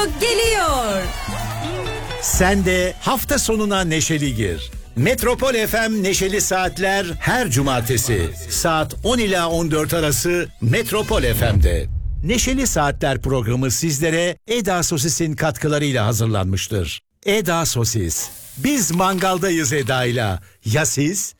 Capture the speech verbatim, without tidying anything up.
geliyor. Sen de hafta sonuna neşeli gir. Metropol F M Neşeli Saatler her cumartesi saat on ila on dört arası Metropol F M'de. Neşeli Saatler programı sizlere Eda Sosis'in katkılarıyla hazırlanmıştır. Eda Sosis. Biz mangaldayız Eda'yla. Ya siz?